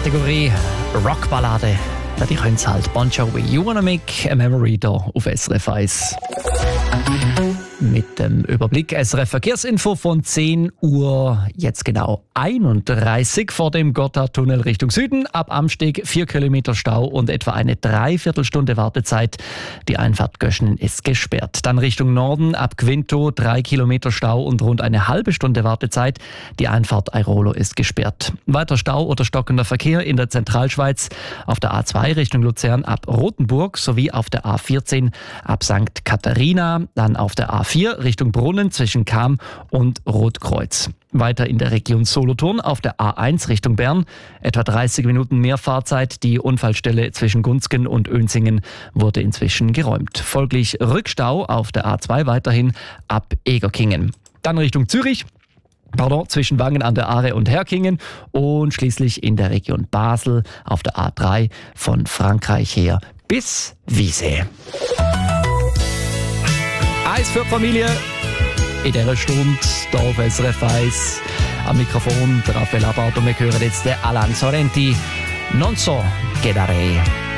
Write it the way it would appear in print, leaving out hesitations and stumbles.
Kategorie Rockballade. Ja, die können es halt. Bon Jovi, You Wanna Make a Memory da auf SRF 1. Mit dem Überblick SRF Verkehrsinfo von 10 Uhr, jetzt genau 31 vor dem Gotthardtunnel Richtung Süden. Ab Amsteg 4 Kilometer Stau und etwa eine Dreiviertelstunde Wartezeit. Die Einfahrt Göschenen ist gesperrt. Dann Richtung Norden ab Quinto 3 Kilometer Stau und rund eine halbe Stunde Wartezeit. Die Einfahrt Airolo ist gesperrt. Weiter Stau oder stockender Verkehr in der Zentralschweiz auf der A2 Richtung Luzern ab Rothenburg sowie auf der A14 ab St. Katharina, dann auf der A4 Richtung Brunnen zwischen Cham und Rotkreuz. Weiter in der Region Solothurn auf der A1 Richtung Bern. Etwa 30 Minuten mehr Fahrzeit. Die Unfallstelle zwischen Gunzgen und Önsingen wurde inzwischen geräumt. Folglich Rückstau auf der A2 weiterhin ab Egerkingen. Dann Richtung Zürich. Zwischen Wangen an der Aare und Herkingen und schließlich in der Region Basel auf der A3 von Frankreich her bis Wiese. Eis für die Familie in dieser Stunde hier auf SRF 1. Am Mikrofon der Raphael Abbart und wir hören jetzt den Alan Sorrenti. Non so quedaré.